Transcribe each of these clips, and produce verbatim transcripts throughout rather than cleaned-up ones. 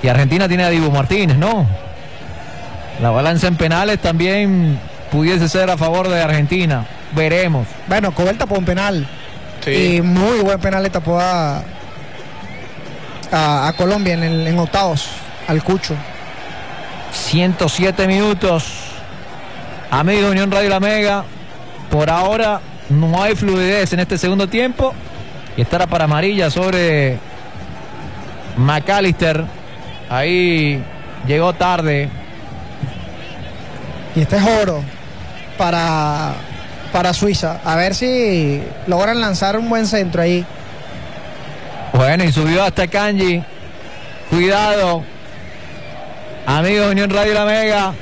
Y Argentina tiene a Dibu Martínez, ¿no? La balanza en penales también pudiese ser a favor de Argentina. Veremos. Bueno, Cobel tapó un penal. Sí. Y muy buen penal le tapó a, a, a Colombia en, el, en octavos, al Cucho. ciento siete minutos. Amigos de Unión Radio La Mega, por ahora no hay fluidez en este segundo tiempo. Y estará para amarilla sobre McAllister. Ahí llegó tarde. Y este es oro para, para Suiza. A ver si logran lanzar un buen centro ahí. Bueno, y subió hasta Kanji. Cuidado. Amigos de Unión Radio La Mega.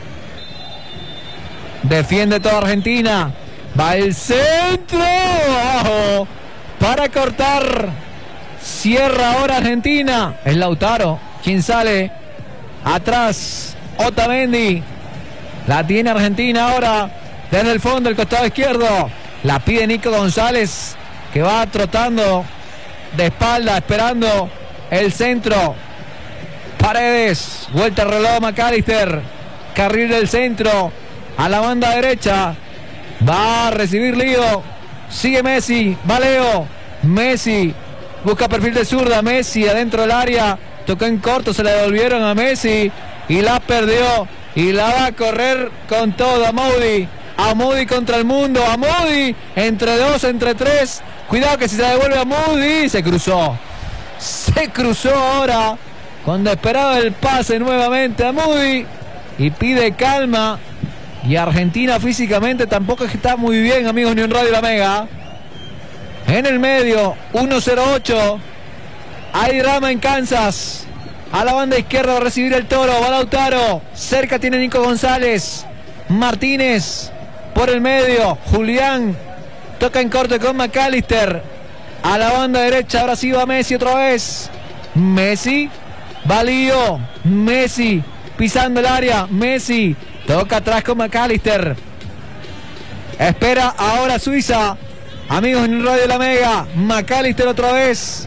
Defiende toda Argentina. Va el centro. Abajo. Para cortar. Cierra ahora Argentina. Es Lautaro quien sale atrás. Otamendi. La tiene Argentina ahora desde el fondo, el costado izquierdo. La pide Nico González, que va trotando de espalda, esperando el centro. Paredes, vuelta al reloj McAllister. Carril del centro a la banda derecha. Va a recibir Lío. Sigue Messi, va Leo. Messi busca perfil de zurda. Messi adentro del área. Tocó en corto, se la devolvieron a Messi y la perdió. Y la va a correr con todo a Moody. A Moody contra el mundo. A Moody. Entre dos, entre tres. Cuidado que si se devuelve a Moody. Se cruzó. Se cruzó ahora. Cuando esperaba el pase nuevamente a Moody. Y pide calma. Y Argentina físicamente tampoco está muy bien, amigos de Unión Radio La Mega. En el medio. uno cero ocho. Hay drama en Kansas. A la banda izquierda va a recibir el Toro. Va Lautaro. Cerca tiene Nico González. Martínez por el medio. Julián toca en corte con McAllister. A la banda derecha. Ahora sí va Messi otra vez. Messi. Va Lío. Messi pisando el área. Messi toca atrás con McAllister. Espera ahora Suiza. Amigos en Radio La Mega. McAllister otra vez.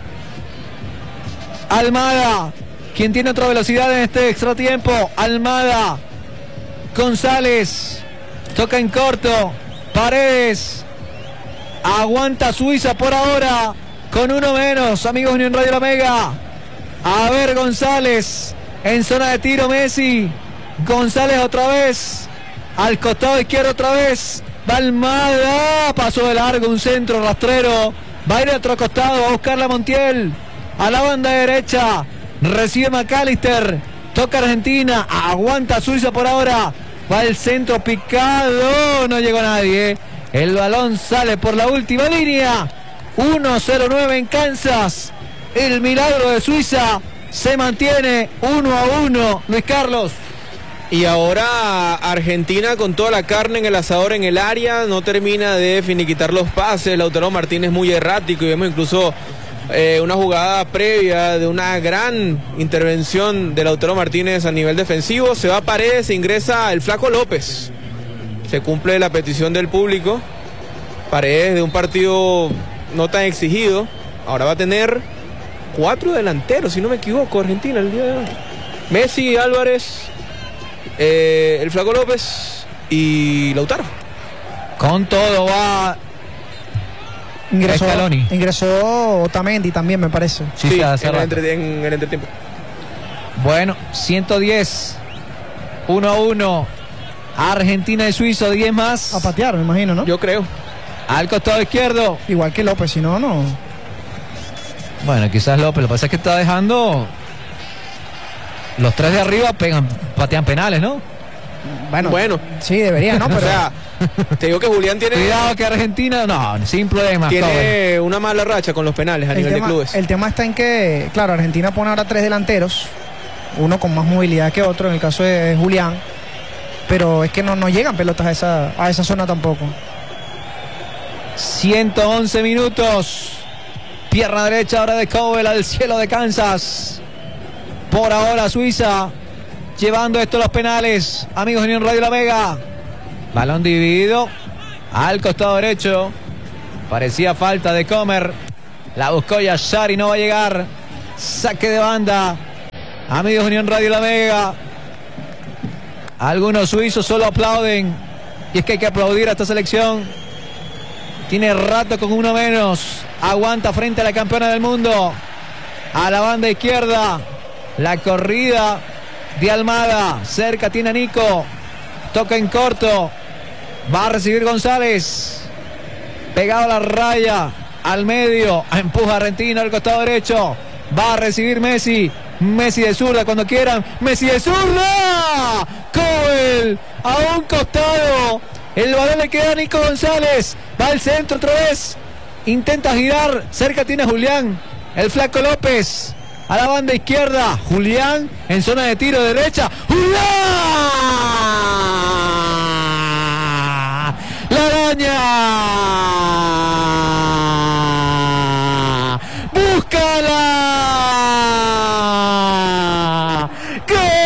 Almada. Quien tiene otra velocidad en este extra tiempo. Almada. González. Toca en corto. Paredes. Aguanta Suiza por ahora. Con uno menos. Amigos de Unión Radio La Mega. A ver González. En zona de tiro Messi. González otra vez. Al costado izquierdo otra vez. Va Almada. Pasó de largo. Un centro rastrero. Va a ir a otro costado. Va a buscar la Montiel. A la banda derecha. Recibe McAllister. Toca Argentina. Aguanta Suiza por ahora. Va el centro picado. No llegó nadie. El balón sale por la última línea. uno cero nueve en Kansas. El milagro de Suiza se mantiene uno a uno. Luis Carlos. Y ahora Argentina con toda la carne en el asador en el área. No termina de finiquitar los pases. Lautaro Martínez muy errático. Y vemos incluso Eh, una jugada previa de una gran intervención de Lautaro Martínez a nivel defensivo. Se va a Paredes, se ingresa el Flaco López. Se cumple la petición del público. Paredes de un partido no tan exigido. Ahora va a tener cuatro delanteros, si no me equivoco, Argentina el día de hoy. Messi, Álvarez, eh, el Flaco López y Lautaro. Con todo va... Ingresó, Scaloni. ingresó Otamendi también, me parece. Sí, Sí, sí, hace en, el rato. entre, en el entretiempo. Bueno, ciento diez. uno a uno. Argentina y Suiza, diez más. A patear, me imagino, ¿no? Yo creo. Al costado izquierdo. Igual que López, si no, no. Bueno, quizás López. Lo que pasa es que está dejando... Los tres de arriba pegan, patean penales, ¿no? Bueno, Bueno. sí, debería, ¿no? Pero O sea, te digo que Julián tiene... Cuidado que Argentina... No, sin problemas. Tiene joven. una mala racha con los penales a el nivel tema, de clubes. el tema está en que, claro, Argentina pone ahora tres delanteros, uno con más movilidad que otro, en el caso de Julián, pero es que no, no llegan pelotas a esa, a esa zona tampoco. ciento once minutos. Pierna derecha ahora de Cowell al cielo de Kansas. Por ahora Suiza llevando esto a los penales. Amigos de Unión Radio La Mega. Balón dividido al costado derecho. Parecía falta de Comer. La buscó Yashari, no va a llegar. Saque de banda. Amigos de Unión Radio La Mega. Algunos suizos solo aplauden. Y es que hay que aplaudir a esta selección. Tiene rato con uno menos. Aguanta frente a la campeona del mundo. A la banda izquierda. La corrida de Almada. Cerca tiene a Nico. Toca en corto. Va a recibir González. Pegado a la raya. Al medio. Empuja Argentina al costado derecho. Va a recibir Messi. Messi de zurda cuando quieran. Messi de zurda. Cobel a un costado. El balón le queda a Nico González. Va al centro otra vez. Intenta girar. Cerca tiene a Julián. El Flaco López. A la banda izquierda. Julián en zona de tiro derecha. ¡Julián! ¡La araña! ¡Búscala! ¡Gol!